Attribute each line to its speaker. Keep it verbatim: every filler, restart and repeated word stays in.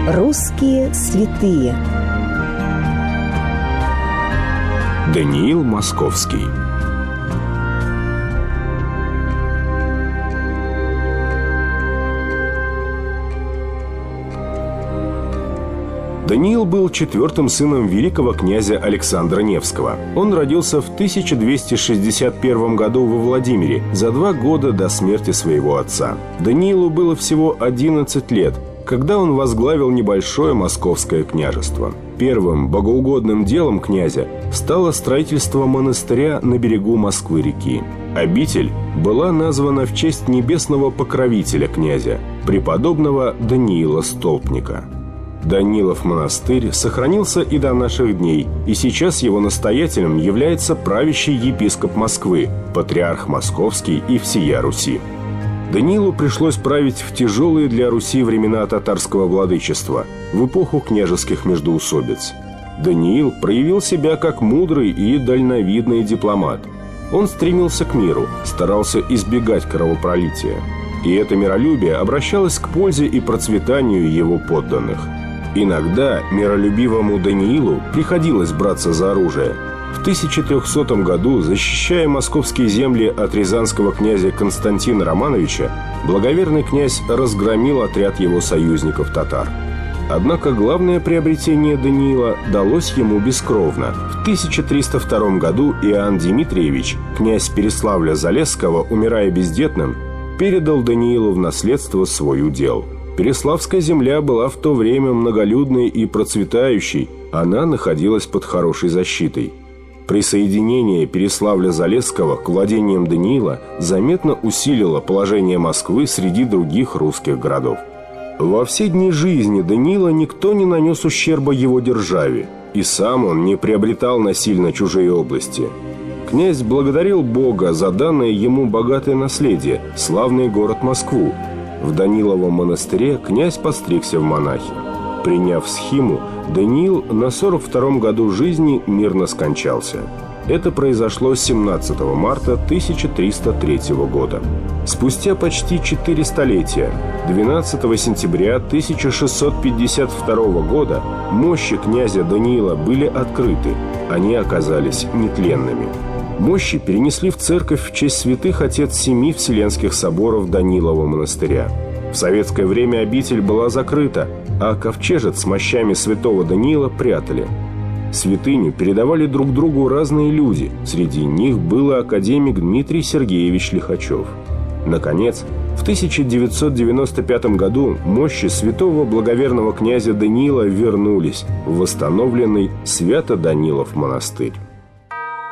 Speaker 1: Русские святые.
Speaker 2: Даниил Московский. Даниил был четвертым сыном великого князя Александра Невского. Он родился в тысяча двести шестьдесят первом году во Владимире, за два года до смерти своего отца. Даниилу было всего одиннадцать лет, когда он возглавил небольшое московское княжество. Первым богоугодным делом князя стало строительство монастыря на берегу Москвы-реки. Обитель была названа в честь небесного покровителя князя, преподобного Даниила Столпника. Данилов монастырь сохранился и до наших дней, и сейчас его настоятелем является правящий епископ Москвы, патриарх Московский и всея Руси. Даниилу пришлось править в тяжелые для Руси времена татарского владычества, в эпоху княжеских междоусобиц. Даниил проявил себя как мудрый и дальновидный дипломат. Он стремился к миру, старался избегать кровопролития. И это миролюбие обращалось к пользе и процветанию его подданных. Иногда миролюбивому Даниилу приходилось браться за оружие. В тысяча трехсотом году, защищая московские земли от рязанского князя Константина Романовича, благоверный князь разгромил отряд его союзников-татар. Однако главное приобретение Даниила далось ему бескровно. В тысяча триста втором году Иоанн Дмитриевич, князь Переславля-Залесского, умирая бездетным, передал Даниилу в наследство свой удел. Переславская земля была в то время многолюдной и процветающей, она находилась под хорошей защитой. Присоединение Переславля-Залесского к владениям Даниила заметно усилило положение Москвы среди других русских городов. Во все дни жизни Даниила никто не нанес ущерба его державе, и сам он не приобретал насильно чужие области. Князь благодарил Бога за данное ему богатое наследие, славный город Москву. В Даниловом монастыре князь постригся в монахи. Приняв схиму, Даниил на сорок втором году жизни мирно скончался. Это произошло семнадцатого марта тысяча триста третьего года. Спустя почти четыре столетия, двенадцатого сентября тысяча шестьсот пятьдесят второго года, мощи князя Даниила были открыты, они оказались нетленными. Мощи перенесли в церковь в честь святых отец семи Вселенских соборов Данилова монастыря. В советское время обитель была закрыта, а ковчежец с мощами святого Даниила прятали. Святыню передавали друг другу разные люди, среди них был академик Дмитрий Сергеевич Лихачев. Наконец, в тысяча девятьсот девяносто пятом году мощи святого благоверного князя Даниила вернулись в восстановленный Свято-Данилов монастырь.